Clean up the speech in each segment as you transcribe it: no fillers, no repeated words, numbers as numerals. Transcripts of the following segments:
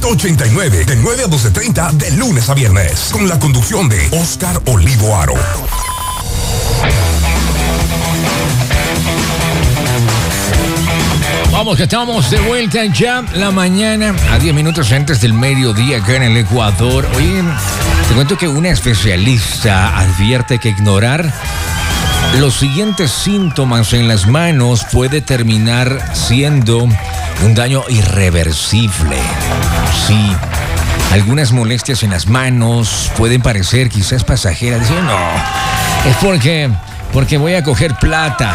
189, de 9 a 12:30 de lunes a viernes, con la conducción de Oscar Olivo Aro. Vamos, que estamos de vuelta ya la mañana, a 10 minutos antes del mediodía acá en el Ecuador. Oye, te cuento que una especialista advierte que ignorar los siguientes síntomas en las manos puede terminar siendo un daño irreversible. Sí, algunas molestias en las manos pueden parecer quizás pasajeras. Dicen, no, es porque voy a coger plata.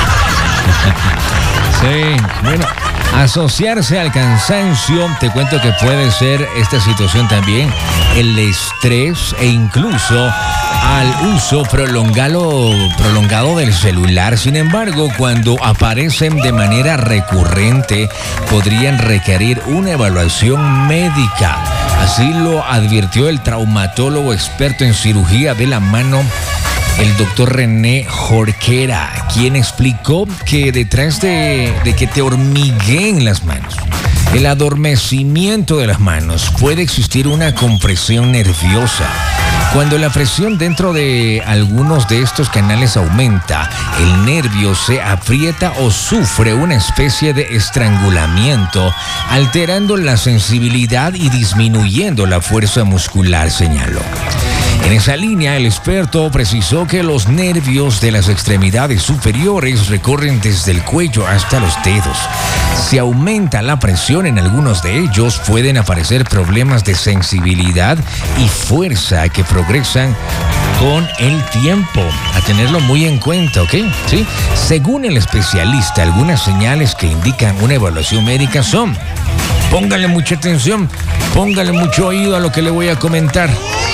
Sí, bueno, asociarse al cansancio, te cuento que puede ser esta situación también, el estrés e incluso al uso prolongado del celular. Sin embargo, cuando aparecen de manera recurrente, podrían requerir una evaluación médica. Así lo advirtió el traumatólogo experto en cirugía de la mano, el doctor René Jorquera, quien explicó que detrás de que te hormigueen las manos, el adormecimiento de las manos, puede existir una compresión nerviosa. Cuando la presión dentro de algunos de estos canales aumenta, el nervio se aprieta o sufre una especie de estrangulamiento, alterando la sensibilidad y disminuyendo la fuerza muscular, señaló. En esa línea, el experto precisó que los nervios de las extremidades superiores recorren desde el cuello hasta los dedos. Si aumenta la presión en algunos de ellos, pueden aparecer problemas de sensibilidad y fuerza que progresan con el tiempo. A tenerlo muy en cuenta, ¿ok? ¿Sí? Según el especialista, algunas señales que indican una evaluación médica son: póngale mucha atención, póngale mucho oído a lo que le voy a comentar.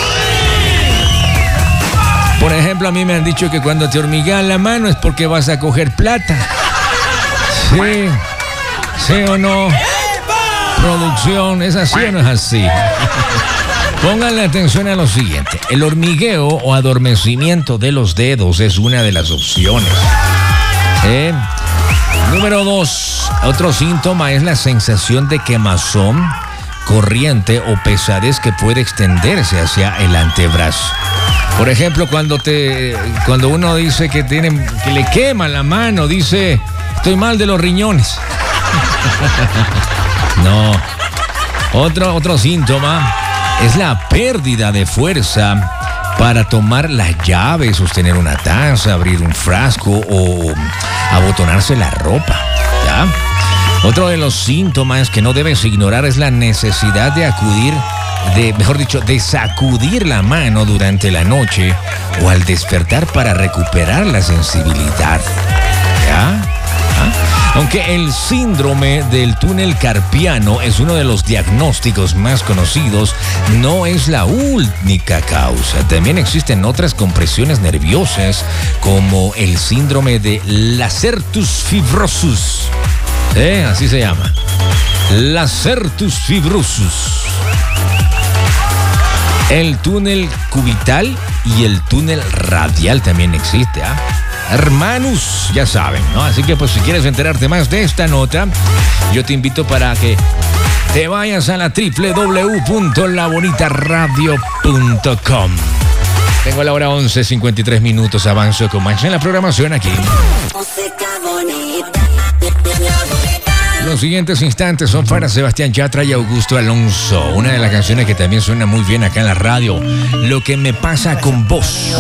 Por ejemplo, a mí me han dicho que cuando te hormiguean la mano es porque vas a coger plata. Sí, ¿sí o no? Producción, ¿es así o no es así? Pónganle atención a lo siguiente. El hormigueo o adormecimiento de los dedos es una de las opciones. Número 2. Otro síntoma es la sensación de quemazón, corriente o pesadez que puede extenderse hacia el antebrazo. Por ejemplo, cuando uno dice que le quema la mano, dice, estoy mal de los riñones. No. Otro síntoma es la pérdida de fuerza para tomar la llave, sostener una taza, abrir un frasco o abotonarse la ropa. ¿Ya? Otro de los síntomas que no debes ignorar es la necesidad de de sacudir la mano durante la noche o al despertar para recuperar la sensibilidad. ¿Ya? Aunque el síndrome del túnel carpiano es uno de los diagnósticos más conocidos, no es la única causa. También existen otras compresiones nerviosas, como el síndrome de lacertus fibrosus. Así se llama. Lacertus fibrosus. El túnel cubital y el túnel radial también existe, Hermanos, ya saben, ¿no? Así que pues si quieres enterarte más de esta nota, yo te invito para que te vayas a la www.labonitaradio.com. Tengo la hora 11:53 minutos, avanzo con más en la programación aquí. Los siguientes instantes son para Sebastián Yatra y Augusto Alonso, una de las canciones que también suena muy bien acá en la radio, Lo que me pasa con vos.